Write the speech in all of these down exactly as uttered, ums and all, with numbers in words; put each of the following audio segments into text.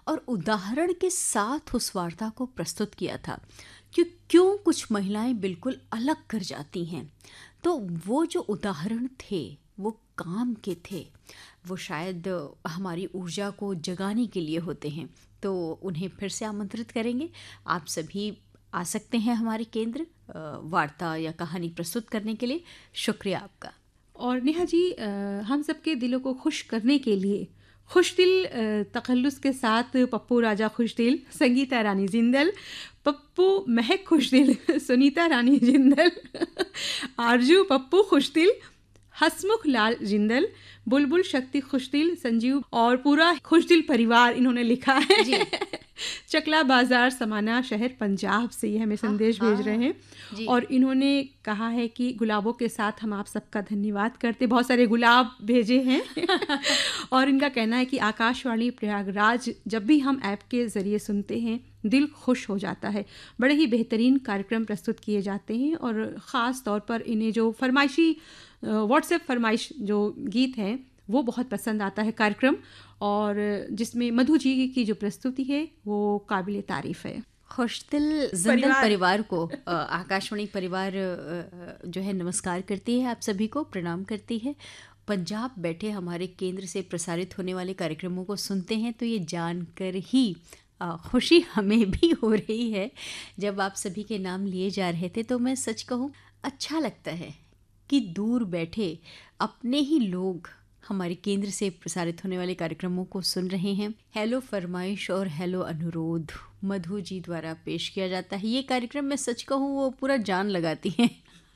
और उदाहरण के साथ उस वार्ता को प्रस्तुत किया था कि क्यों कुछ महिलाएं बिल्कुल अलग कर जाती हैं। तो वो जो उदाहरण थे वो काम के थे, वो शायद हमारी ऊर्जा को जगाने के लिए होते हैं। तो उन्हें फिर से आमंत्रित करेंगे, आप सभी आ सकते हैं हमारे केंद्र वार्ता या कहानी प्रस्तुत करने के लिए। शुक्रिया आपका। और नेहा जी, हम सबके दिलों को खुश करने के लिए खुशदिल तखल्लुस के साथ पप्पू राजा खुशदिल, संगीता रानी जिंदल, पप्पू महक खुशदिल, सुनीता रानी जिंदल, आरजू पप्पू खुशदिल, हसमुख लाल जिंदल, बुलबुल शक्ति खुशदिल, संजीव और पूरा खुशदिल परिवार इन्होंने लिखा है जी। चकला बाजार समाना शहर पंजाब से ये हमें संदेश हाँ, भेज रहे हैं और इन्होंने कहा है कि गुलाबों के साथ हम आप सबका धन्यवाद करते, बहुत सारे गुलाब भेजे हैं और इनका कहना है कि आकाशवाणी प्रयागराज जब भी हम ऐप के ज़रिए सुनते हैं दिल खुश हो जाता है। बड़े ही बेहतरीन कार्यक्रम प्रस्तुत किए जाते हैं और ख़ास तौर पर इन्हें जो फरमाइशी व्हाट्सएप फरमाइश जो गीत हैं वो बहुत पसंद आता है कार्यक्रम, और जिसमें मधु जी की जो प्रस्तुति है वो काबिल तारीफ़ है। खुशदिल जिंदल परिवार को आकाशवाणी परिवार जो है नमस्कार करती है, आप सभी को प्रणाम करती है। पंजाब बैठे हमारे केंद्र से प्रसारित होने वाले कार्यक्रमों को सुनते हैं तो ये जानकर ही खुशी हमें भी हो रही है। जब आप सभी के नाम लिए जा रहे थे तो मैं सच कहूँ अच्छा लगता है कि दूर बैठे अपने ही लोग हमारे केंद्र से प्रसारित होने वाले कार्यक्रमों को सुन रहे हैं। हेलो फरमाइश और हेलो अनुरोध मधु जी द्वारा पेश किया जाता है। ये कार्यक्रम मैं सच कहूँ वो पूरा जान लगाती हैं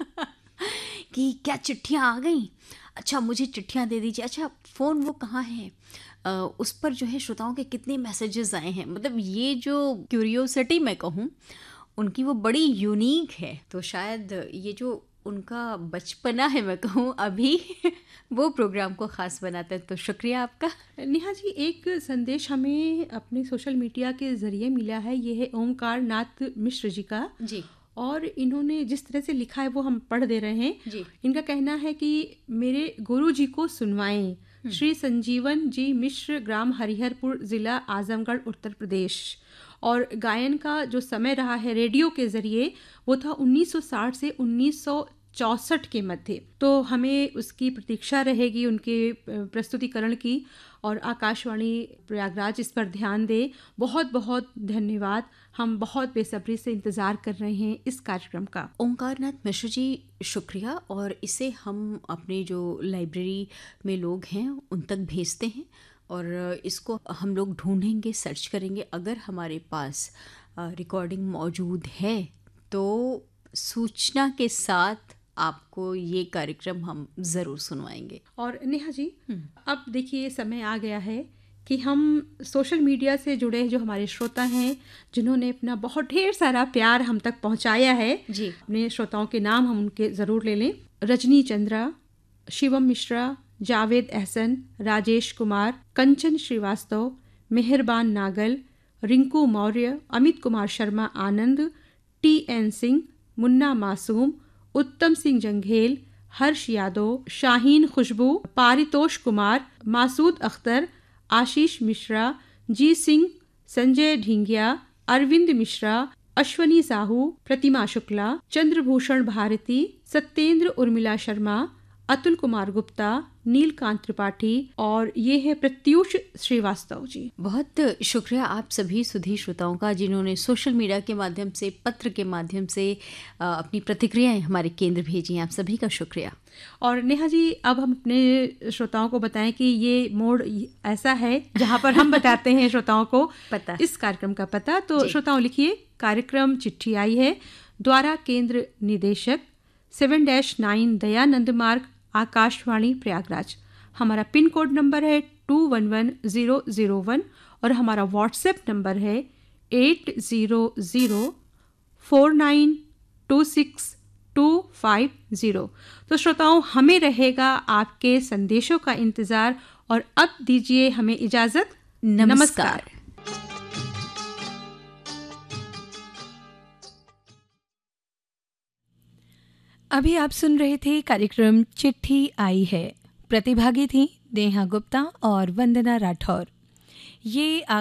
कि क्या चिट्ठियाँ आ गई, अच्छा मुझे चिट्ठियाँ दे दीजिए, अच्छा फ़ोन वो कहाँ है, आ, उस पर जो है श्रोताओं के कितने मैसेजेस आए हैं। मतलब ये जो क्यूरियोसिटी मैं कहूँ उनकी वो बड़ी यूनिक है। तो शायद ये जो उनका बचपना है मैं कहूँ अभी वो प्रोग्राम को ख़ास बनाता है। तो शुक्रिया आपका। नेहा जी, एक संदेश हमें अपने सोशल मीडिया के ज़रिए मिला है, ये है ओमकार नाथ मिश्र जी का जी, और इन्होंने जिस तरह से लिखा है वो हम पढ़ दे रहे हैं जी। इनका कहना है कि मेरे गुरु जी को सुनवाएं। श्री संजीवन जी मिश्र, ग्राम हरिहरपुर, ज़िला आजमगढ़, उत्तर प्रदेश। और गायन का जो समय रहा है रेडियो के ज़रिए वो था उन्नीस सौ साठ से उन्नीस सौ चौंसठ के मध्य। तो हमें उसकी प्रतीक्षा रहेगी उनके प्रस्तुतिकरण की, और आकाशवाणी प्रयागराज इस पर ध्यान दे। बहुत बहुत धन्यवाद, हम बहुत बेसब्री से इंतज़ार कर रहे हैं इस कार्यक्रम का। ओंकार नाथ मिश्र जी शुक्रिया, और इसे हम अपने जो लाइब्रेरी में लोग हैं उन तक भेजते हैं और इसको हम लोग ढूंढेंगे, सर्च करेंगे। अगर हमारे पास रिकॉर्डिंग मौजूद है तो सूचना के साथ आपको ये कार्यक्रम हम ज़रूर सुनवाएंगे। और नेहा जी, अब देखिए समय आ गया है कि हम सोशल मीडिया से जुड़े जो हमारे श्रोता हैं जिन्होंने अपना बहुत ढेर सारा प्यार हम तक पहुंचाया है जी, अपने श्रोताओं के नाम हम उनके ज़रूर ले लें। रजनी चंद्रा, शिवम मिश्रा, जावेद एहसन, राजेश कुमार, कंचन श्रीवास्तव, मेहरबान नागल, रिंकू मौर्य, अमित कुमार शर्मा आनंद, टी एन सिंह, मुन्ना मासूम, उत्तम सिंह जंघेल, हर्ष यादव, शाहीन खुशबू, पारितोष कुमार, मासूद अख्तर, आशीष मिश्रा, जी सिंह, संजय ढींगिया, अरविंद मिश्रा, अश्वनी साहू, प्रतिमा शुक्ला, चंद्रभूषण भारती, सत्येंद्र उर्मिला शर्मा, अतुल कुमार गुप्ता, नीलकांत त्रिपाठी और ये है प्रत्यूष श्रीवास्तव जी। बहुत शुक्रिया आप सभी सुधी श्रोताओं का जिन्होंने सोशल मीडिया के माध्यम से, पत्र के माध्यम से अपनी प्रतिक्रियाएं हमारे केंद्र भेजी। आप सभी का शुक्रिया। और नेहा जी, अब हम अपने श्रोताओं को बताएं कि ये मोड़ ऐसा है जहां पर हम बताते हैं श्रोताओं को पता, इस कार्यक्रम का पता। तो श्रोताओं लिखिए, कार्यक्रम चिट्ठी आई है, द्वारा केंद्र निदेशक सेवन डैश नाइन दयानंद मार्ग, आकाशवाणी प्रयागराज। हमारा पिन कोड नंबर है to one one zero zero one और हमारा व्हाट्सएप नंबर है eight zero zero four nine to six to five zero. तो श्रोताओं, हमें रहेगा आपके संदेशों का इंतज़ार और अब दीजिए हमें इजाज़त। नमस्कार, नमस्कार। अभी आप सुन रहे थे कार्यक्रम चिट्ठी आई है। प्रतिभागी थी नेहा गुप्ता और वंदना राठौर। ये